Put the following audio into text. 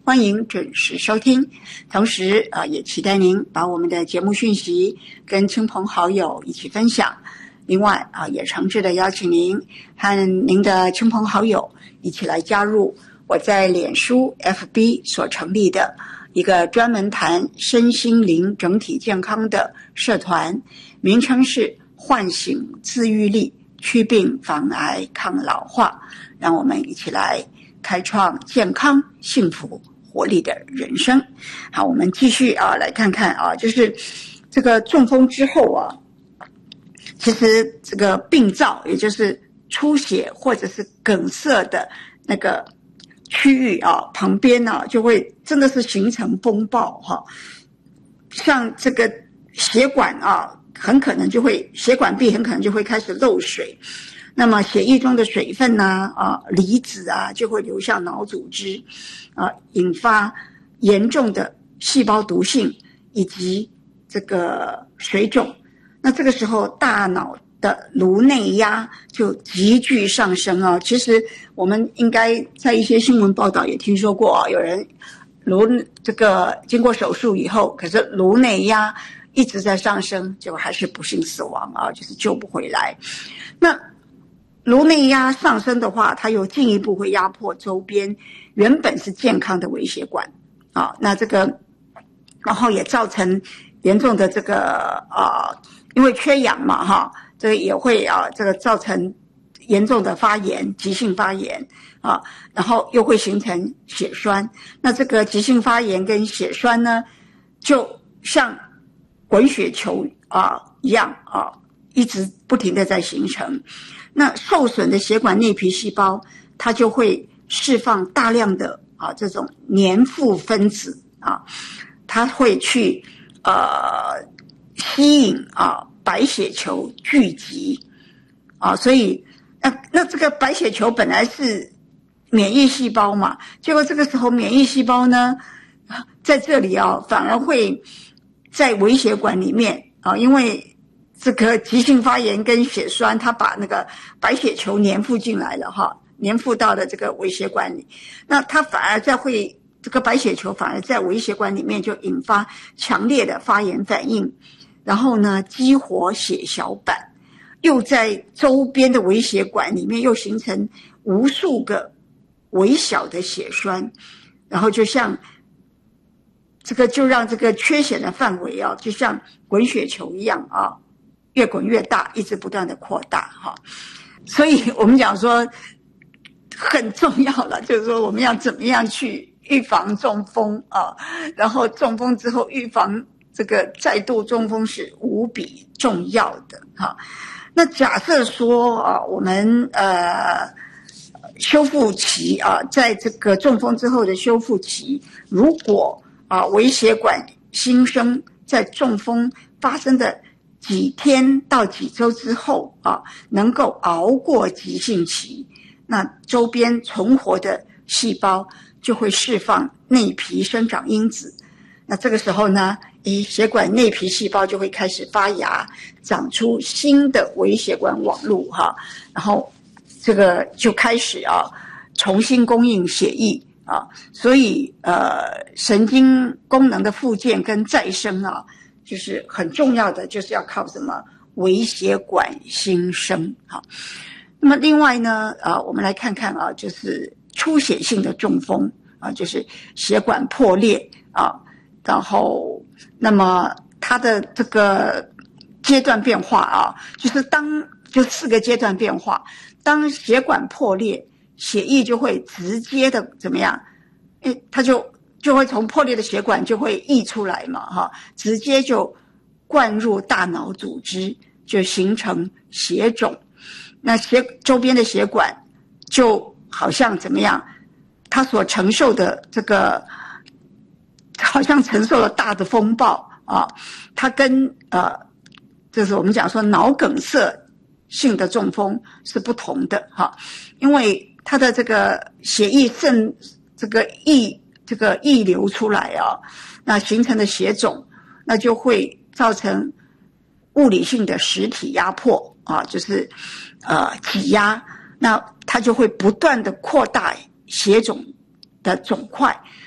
欢迎准时收听。同时也期待您把我们的节目讯息跟亲朋好友一起分享。另外也诚挚的邀请您和您的亲朋好友一起来加入我在脸书 FB 所成立的一个专门谈身心灵整体健康的社团，名称是唤醒自愈力，祛病防癌抗老化，让我们一起来开创健康幸福活力的人生。好，我们继续来看看就是这个中风之后其实这个病灶也就是出血或者是梗塞的那个区域旁边就会真的是形成风暴像这个血管很可能就会血管壁很可能就会开始漏水，那么血液中的水分离子就会流向脑组织引发严重的细胞毒性以及这个水肿。那这个时候大脑的颅内压就急剧上升其实我们应该在一些新闻报道也听说过有人这个经过手术以后，可是颅内压一直在上升，结果还是不幸死亡就是救不回来。那颅内压上升的话，它又进一步会压迫周边原本是健康的微血管那这个然后也造成严重的这个因为缺氧嘛这个也会这个造成严重的发炎，急性发炎然后又会形成血栓。那这个急性发炎跟血栓呢，就像滚雪球一样一直不停的在形成。那受损的血管内皮细胞，它就会释放大量的这种粘附分子它会去吸引白血球聚集所以那这个白血球本来是免疫细胞嘛，结果这个时候免疫细胞呢在这里反而会在微血管里面因为这个急性发炎跟血栓，它把那个白血球粘附进来了粘附到了这个微血管里，那它反而这个白血球反而在微血管里面就引发强烈的发炎反应，然后呢激活血小板，又在周边的微血管里面又形成无数个微小的血栓，然后就像这个就让这个缺血的范围就像滚雪球一样越滚越大，一直不断的扩大所以我们讲说很重要了，就是说我们要怎么样去预防中风然后中风之后预防这个再度中风是无比重要的那假设说我们修复期在这个中风之后的修复期，如果微血管新生在中风发生的几天到几周之后能够熬过急性期，那周边存活的细胞就会释放内皮生长因子，那这个时候呢血管内皮细胞就会开始发芽，长出新的微血管网路然后这个就开始重新供应血液所以神经功能的复健跟再生就是很重要的，就是要靠什么微血管新生那么另外呢我们来看看就是出血性的中风就是血管破裂然后那么它的这个阶段变化就是就4个阶段变化。当血管破裂，血液就会直接的怎么样它就会从破裂的血管就会溢出来嘛直接就灌入大脑组织，就形成血肿。那周边的血管就好像怎么样，它所承受的这个好像承受了大的风暴它跟就是我们讲说脑梗塞性的中风是不同的因为它的这个血液这个溢流出来那形成的血肿，那就会造成物理性的实体压迫就是挤压，那它就会不断的扩大血肿的肿块，